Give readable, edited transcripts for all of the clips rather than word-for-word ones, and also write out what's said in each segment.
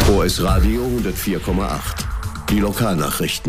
OS Radio 104,8. Die Lokalnachrichten.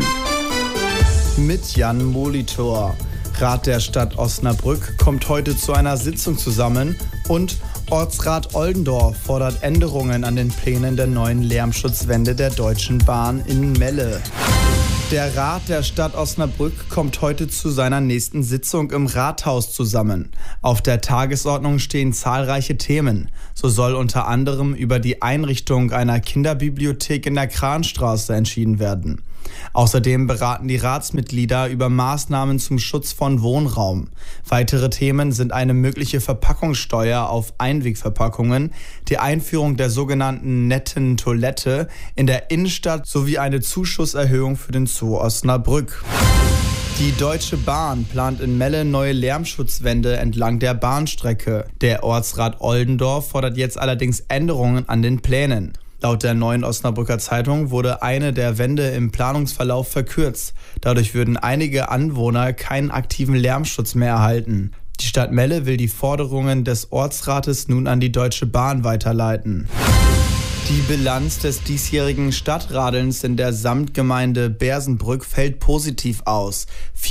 Mit Jan Molitor. Rat der Stadt Osnabrück kommt heute zu einer Sitzung zusammen und Ortsrat Oldendorf fordert Änderungen an den Plänen der neuen Lärmschutzwende der Deutschen Bahn in Melle. Der Rat der Stadt Osnabrück kommt heute zu seiner nächsten Sitzung im Rathaus zusammen. Auf der Tagesordnung stehen zahlreiche Themen. So soll unter anderem über die Einrichtung einer Kinderbibliothek in der Kranstraße entschieden werden. Außerdem beraten die Ratsmitglieder über Maßnahmen zum Schutz von Wohnraum. Weitere Themen sind eine mögliche Verpackungssteuer auf Einwegverpackungen, die Einführung der sogenannten netten Toilette in der Innenstadt sowie eine Zuschusserhöhung für den Zoo Osnabrück. Die Deutsche Bahn plant in Melle neue Lärmschutzwände entlang der Bahnstrecke. Der Ortsrat Oldendorf fordert jetzt allerdings Änderungen an den Plänen. Laut der Neuen Osnabrücker Zeitung wurde eine der Wände im Planungsverlauf verkürzt. Dadurch würden einige Anwohner keinen aktiven Lärmschutz mehr erhalten. Die Stadt Melle will die Forderungen des Ortsrates nun an die Deutsche Bahn weiterleiten. Die Bilanz des diesjährigen Stadtradelns in der Samtgemeinde Bersenbrück fällt positiv aus.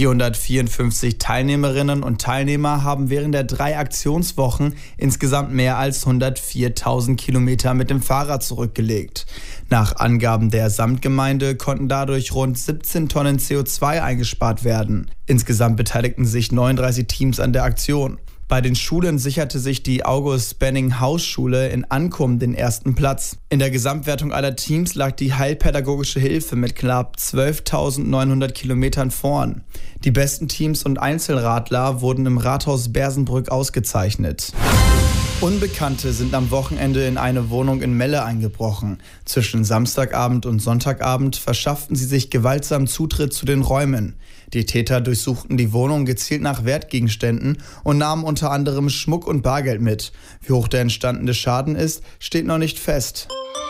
454 Teilnehmerinnen und Teilnehmer haben während der 3 Aktionswochen insgesamt mehr als 104.000 Kilometer mit dem Fahrrad zurückgelegt. Nach Angaben der Samtgemeinde konnten dadurch rund 17 Tonnen CO2 eingespart werden. Insgesamt beteiligten sich 39 Teams an der Aktion. Bei den Schulen sicherte sich die August-Benning-Haus-Schule in Ankum den ersten Platz. In der Gesamtwertung aller Teams lag die Heilpädagogische Hilfe mit knapp 12.900 Kilometern vorn. Die besten Teams und Einzelradler wurden im Rathaus Bersenbrück ausgezeichnet. Unbekannte sind am Wochenende in eine Wohnung in Melle eingebrochen. Zwischen Samstagabend und Sonntagabend verschafften sie sich gewaltsam Zutritt zu den Räumen. Die Täter durchsuchten die Wohnung gezielt nach Wertgegenständen und nahmen unter anderem Schmuck und Bargeld mit. Wie hoch der entstandene Schaden ist, steht noch nicht fest.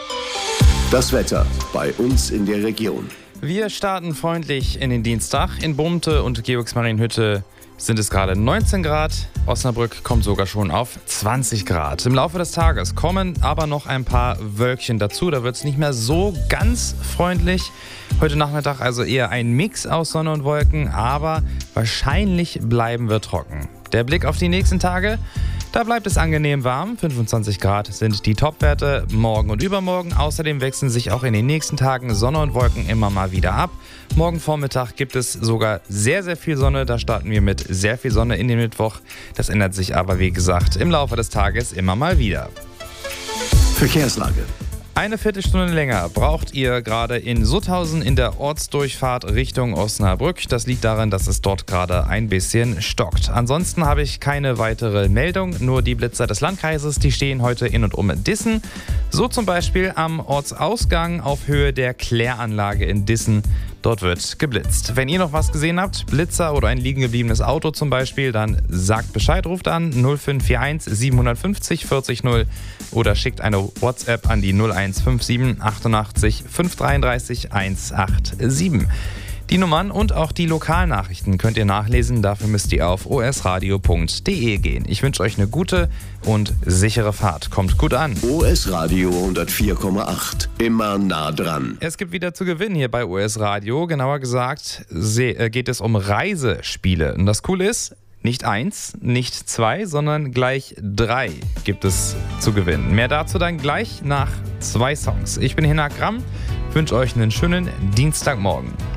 Das Wetter bei uns in der Region. Wir starten freundlich in den Dienstag. In Bumte und Georgsmarienhütte sind es gerade 19 Grad. Osnabrück kommt sogar schon auf 20 Grad. Im Laufe des Tages kommen aber noch ein paar Wölkchen dazu. Da wird es nicht mehr so ganz freundlich. Heute Nachmittag also eher ein Mix aus Sonne und Wolken, aber wahrscheinlich bleiben wir trocken. Der Blick auf die nächsten Tage. Da bleibt es angenehm warm. 25 Grad sind die Topwerte morgen und übermorgen. Außerdem wechseln sich auch in den nächsten Tagen Sonne und Wolken immer mal wieder ab. Morgen Vormittag gibt es sogar sehr, sehr viel Sonne. Da starten wir mit sehr viel Sonne in den Mittwoch. Das ändert sich aber, wie gesagt, im Laufe des Tages immer mal wieder. Verkehrslage. Eine Viertelstunde länger braucht ihr gerade in Sutthausen in der Ortsdurchfahrt Richtung Osnabrück. Das liegt daran, dass es dort gerade ein bisschen stockt. Ansonsten habe ich keine weitere Meldung. Nur die Blitzer des Landkreises, die stehen heute in und um Dissen. So zum Beispiel am Ortsausgang auf Höhe der Kläranlage in Dissen. Dort wird geblitzt. Wenn ihr noch was gesehen habt, Blitzer oder ein liegen gebliebenes Auto zum Beispiel, dann sagt Bescheid, ruft an 0541 750 40 0 oder schickt eine WhatsApp an die 0157 88 533 187. Die Nummern und auch die Lokalnachrichten könnt ihr nachlesen. Dafür müsst ihr auf osradio.de gehen. Ich wünsche euch eine gute und sichere Fahrt. Kommt gut an. OS Radio 104,8. Immer nah dran. Es gibt wieder zu gewinnen hier bei OS Radio. Genauer gesagt geht es um Reisespiele. Und das Coole ist, nicht 1, nicht 2, sondern gleich 3 gibt es zu gewinnen. Mehr dazu dann gleich nach 2 Songs. Ich bin Hinak Gramm, wünsche euch einen schönen Dienstagmorgen.